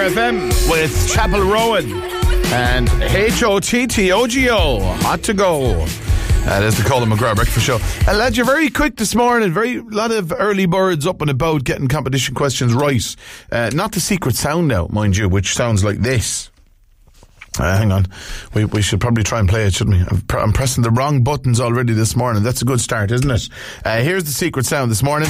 Clare FM with Chapel Rowan and HOTTOGO. Hot to go. There's the Colin McGrath Breakfast Show. And lads, you're very quick this morning. Lot of early birds up and about getting competition questions right. Not the secret sound now, mind you, which sounds like this. Hang on. We should probably try and play it, shouldn't we? I'm pressing the wrong buttons already this morning. That's a good start, isn't it? Here's the secret sound this morning.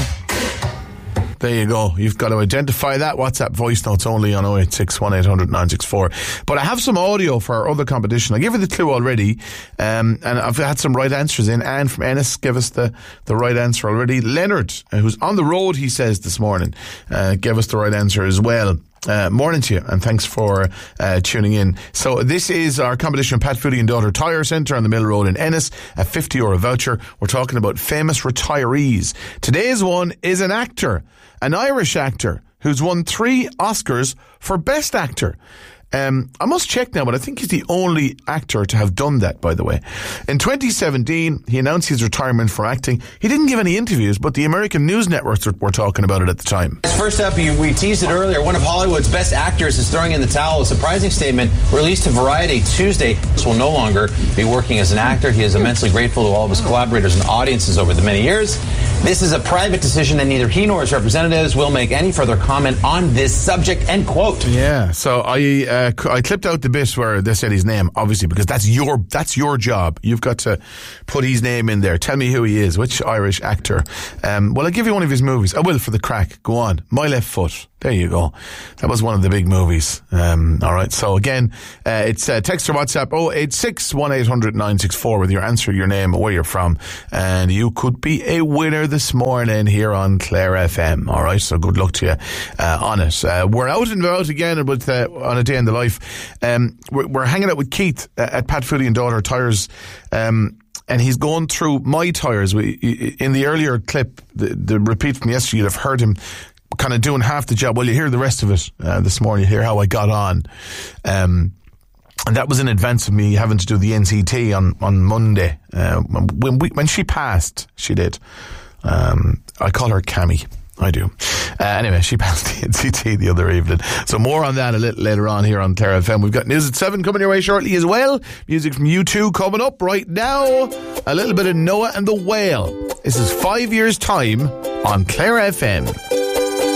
There you go. You've got to identify that. WhatsApp voice notes only on 086 1800 964. But I have some audio for our other competition. I gave you the clue already, and I've had some right answers in. Anne from Ennis gave us the right answer already. Leonard, who's on the road, he says this morning, gave us the right answer as well. Morning to you, and thanks for tuning in. So this is our competition, Pat Foodie and Daughter Tyre Centre on the Mill Road in Ennis, a €50 voucher. We're talking about famous retirees. Today's one is an actor, an Irish actor, who's won 3 Oscars for Best Actor. I must check now, but I think he's the only actor to have done that, by the way. In 2017, he announced his retirement from acting. He didn't give any interviews, but the American news networks were talking about it at the time. First up, we teased it earlier, one of Hollywood's best actors is throwing in the towel. A surprising statement released to Variety Tuesday. This will no longer be working as an actor. He is immensely grateful to all of his collaborators and audiences over the many years. This is a private decision, and neither he nor his representatives will make any further comment on this subject, end quote. Yeah, so I clipped out the bit where they said his name, obviously, because that's your job. You've got to put his name in there. Tell me who he is, which Irish actor. Well, I'll give you one of his movies. I will, for the crack. Go on. My Left Foot. There you go. That was one of the big movies. All right. So again, it's text or WhatsApp 086 1800 964 with your answer, your name, where you're from, and you could be a winner this morning here on Clare FM. All right. So good luck to you on it. We're out and about again with on a day in the life. We're hanging out with Keith at Pat Foodie and Daughter Tyres. And he's going through my tyres. In the earlier clip, the repeat from yesterday, you'd have heard him kind of doing half the job. Well, you hear the rest of it this morning. You hear how I got on. And that was in advance of me having to do the NCT on Monday. When she passed, she did. I call her Cammy. I do. Anyway, she passed the NCT the other evening. So more on that a little later on here on Clare FM. We've got news at 7 coming your way shortly as well. Music from U2 coming up right now. A little bit of Noah and the Whale. This is 5 years' time on Clare FM.